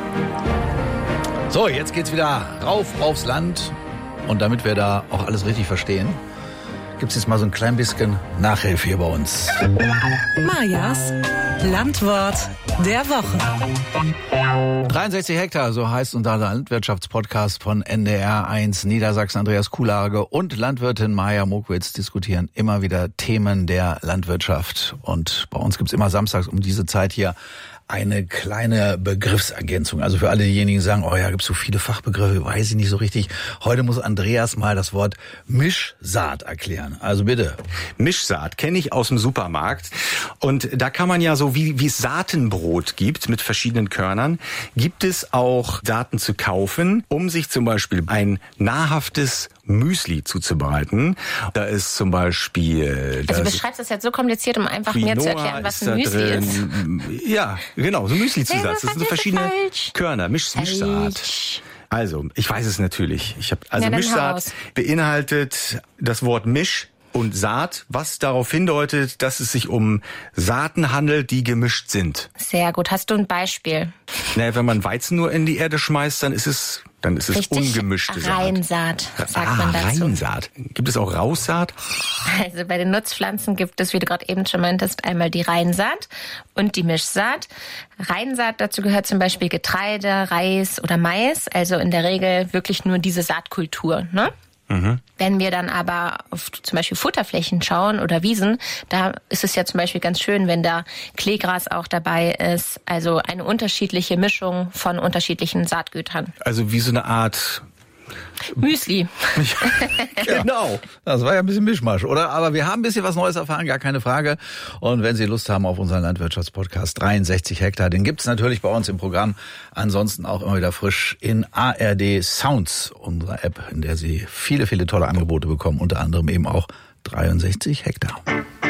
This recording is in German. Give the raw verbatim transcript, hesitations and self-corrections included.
So, jetzt geht's wieder rauf aufs Land. Und damit wir da auch alles richtig verstehen, gibt's jetzt mal so ein klein bisschen Nachhilfe hier bei uns. Majas Landwort der Woche. dreiundsechzig Hektar, so heißt unser Landwirtschaftspodcast von N D R eins Niedersachsen. Andreas Kuhlage und Landwirtin Maja Mokwitz diskutieren immer wieder Themen der Landwirtschaft. Und bei uns gibt's immer samstags um diese Zeit hier eine kleine Begriffsergänzung. Also für alle diejenigen, die sagen, oh ja, gibt's so viele Fachbegriffe, weiß ich nicht so richtig. Heute muss Andreas mal das Wort Mischsaat erklären. Also bitte. Mischsaat kenne ich aus dem Supermarkt. Und da kann man ja so, wie, wie es Saatenbrot gibt mit verschiedenen Körnern, gibt es auch Saaten zu kaufen, um sich zum Beispiel ein nahrhaftes Müsli zuzubereiten. Da ist zum Beispiel... Also du beschreibst das jetzt so kompliziert, um einfach Quinoa mir zu erklären, was ein Müsli drin. ist. Ja, genau, so ein Müsli-Zusatz. Nee, das sind so verschiedene falsch. Körner, Misch, Mischsaat. Also, ich weiß es natürlich. Ich hab, also Ja, dann hau Mischsaat raus. beinhaltet das Wort Misch und Saat, was darauf hindeutet, dass es sich um Saaten handelt, die gemischt sind. Sehr gut. Hast du ein Beispiel? Naja, wenn man Weizen nur in die Erde schmeißt, dann ist es, dann ist es Richtig, ungemischte Saat. Reinsaat, sagt ah, man dazu. Reinsaat. Gibt es auch Raussaat? Also bei den Nutzpflanzen gibt es, wie du gerade eben schon meintest, einmal die Reinsaat und die Mischsaat. Reinsaat, dazu gehört zum Beispiel Getreide, Reis oder Mais, also in der Regel wirklich nur diese Saatkultur, ne? Mhm. Wenn wir dann aber auf zum Beispiel Futterflächen schauen oder Wiesen, da ist es ja zum Beispiel ganz schön, wenn da Kleegras auch dabei ist, also eine unterschiedliche Mischung von unterschiedlichen Saatgütern. Also wie so eine Art... Müsli. Genau. Das war ja ein bisschen Mischmasch, oder? Aber wir haben ein bisschen was Neues erfahren, gar keine Frage. Und wenn Sie Lust haben auf unseren Landwirtschaftspodcast dreiundsechzig Hektar, den gibt's natürlich bei uns im Programm. Ansonsten auch immer wieder frisch in A R D Sounds, unserer App, in der Sie viele, viele tolle Angebote bekommen. Unter anderem eben auch dreiundsechzig Hektar.